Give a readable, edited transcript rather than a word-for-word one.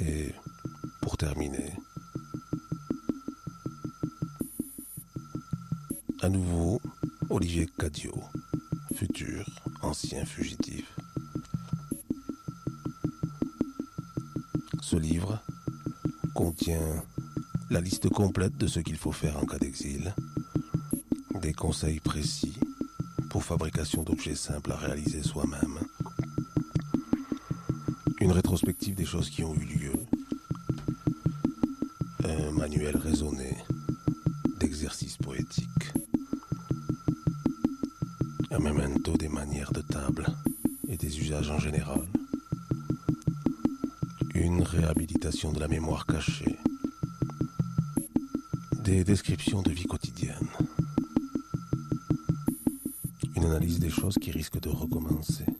Et pour terminer, à nouveau, Olivier Cadio, futur ancien fugitif. Ce livre contient la liste complète de ce qu'il faut faire en cas d'exil, des conseils précis pour fabrication d'objets simples à réaliser soi-même, une rétrospective des choses qui ont eu lieu, un manuel raisonné d'exercices poétiques, un memento des manières de table et des usages en général, une réhabilitation de la mémoire cachée, des descriptions de vie quotidienne, une analyse des choses qui risquent de recommencer.